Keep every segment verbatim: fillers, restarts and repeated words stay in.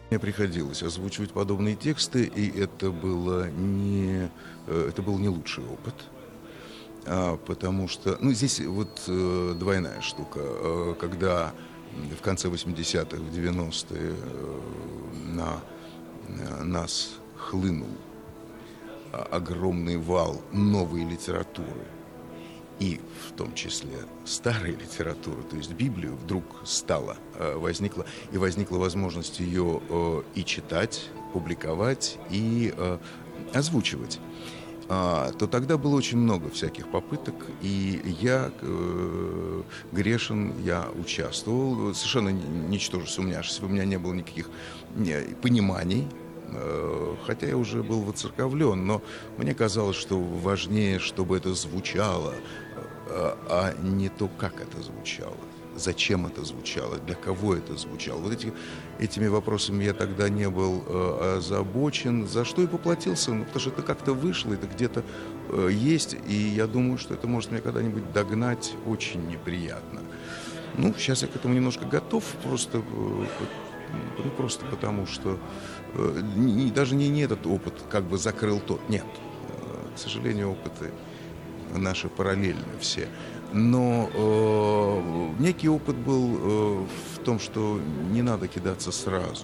Мне приходилось озвучивать подобные тексты, и это, было не, это был не лучший опыт, а, потому что, ну, здесь вот э, двойная штука, э, когда в конце восьмидесятых, в девяностые э, на э, нас хлынул огромный вал новой литературы, и в том числе старой литературы, то есть Библию, вдруг стала, возникла, и возникла возможность ее и читать, публиковать, и озвучивать, то тогда было очень много всяких попыток, и я э, грешен, я участвовал, совершенно ничтоже сумняшись, у меня не было никаких пониманий, хотя я уже был воцерковлен, но мне казалось, что важнее, чтобы это звучало, а не то, как это звучало, зачем это звучало, для кого это звучало. Вот эти, этими вопросами я тогда не был э, озабочен, за что и поплатился, ну, потому что это как-то вышло, это где-то э, есть, и я думаю, что это может меня когда-нибудь догнать очень неприятно. Ну, сейчас я к этому немножко готов, просто, э, ну, просто потому что э, не, даже не, не этот опыт как бы закрыл тот, нет. Э, к сожалению, опыты наши параллельны все. Но э, некий опыт был э, в том, что не надо кидаться сразу.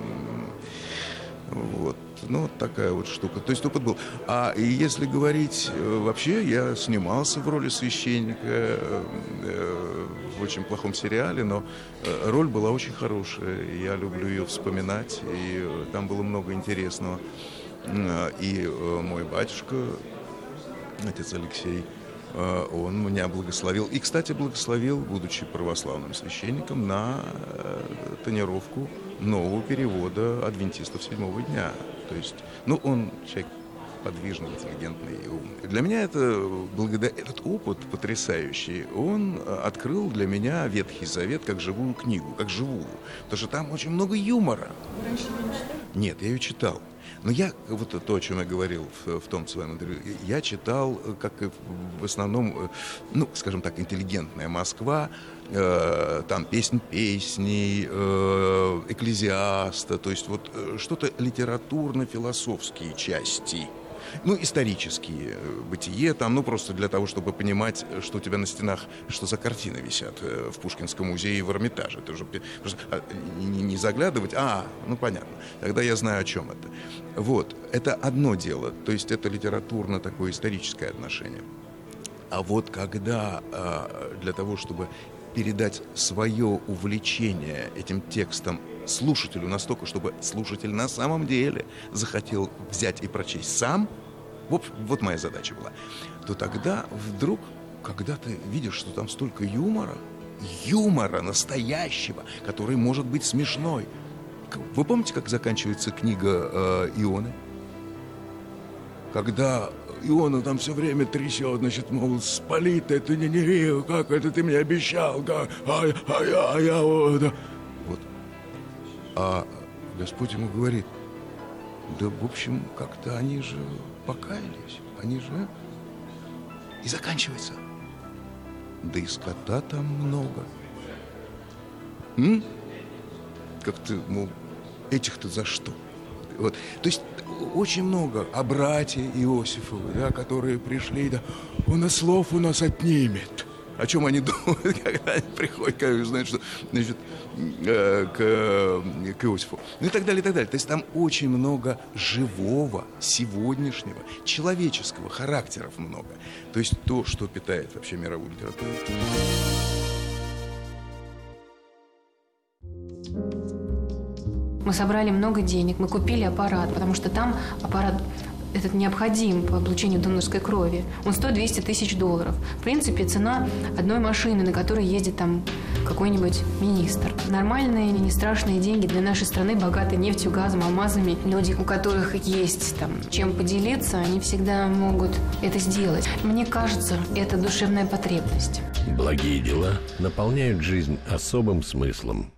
Вот. Ну, вот такая вот штука. То есть опыт был. А если говорить э, вообще, я снимался в роли священника э, в очень плохом сериале, но э, роль была очень хорошая. Я люблю ее вспоминать, и э, там было много интересного. Э, и э, мой батюшка, отец Алексей, он меня благословил. И, кстати, благословил, будучи православным священником, на тонировку нового перевода адвентистов седьмого дня. То есть, ну, он человек подвижный, интеллигентный и умный. Для меня это, благодаря этот опыт потрясающий, он открыл для меня Ветхий Завет как живую книгу, как живую. Потому что там очень много юмора. Нет, я ее читал. Но я, вот то, о чем я говорил в, в том своем интервью, я читал, как и в основном, ну, скажем так, интеллигентная Москва, э, там «Песнь песней», э, «Экклезиаста», то есть вот что-то литературно-философские части. Ну, исторические, бытие там, ну, просто для того, чтобы понимать, что у тебя на стенах, что за картины висят в Пушкинском музее и в Эрмитаже. Это уже просто не, не заглядывать, а, ну, понятно, тогда я знаю, о чем это. Вот, это одно дело, то есть это литературно такое историческое отношение. А вот когда для того, чтобы передать свое увлечение этим текстом слушателю настолько, чтобы слушатель на самом деле захотел взять и прочесть сам, вот, вот моя задача была, то тогда вдруг, когда ты видишь, что там столько юмора, юмора настоящего, который может быть смешной. Вы помните, как заканчивается книга э, Ионы? Когда Иона там все время трясет, значит, мол, спали ты, это не не, как это ты мне обещал, как, а, а я, а я, вот. Вот. А Господь ему говорит, да, в общем, как-то они же покаялись, они же... И заканчивается. Да и скота там много. М? Как-то, мол, этих-то за что? Вот. То есть очень много о брате Иосифовы, да, которые пришли, да, он и слов у нас отнимет. О чем они думают, когда они приходят, когда знают, что, значит, э, к, к Иосифу. Ну и так далее, и так далее. То есть там очень много живого, сегодняшнего, человеческого, характеров много. То есть то, что питает вообще мировую литературу. Мы собрали много денег, мы купили аппарат, потому что там аппарат этот необходим по облучению донорской крови. Он стоит двести тысяч долларов. В принципе, цена одной машины, на которой ездит там какой-нибудь министр. Нормальные, не страшные деньги для нашей страны, богатой нефтью, газом, алмазами. Люди, у которых есть там чем поделиться, они всегда могут это сделать. Мне кажется, это душевная потребность. Благие дела наполняют жизнь особым смыслом.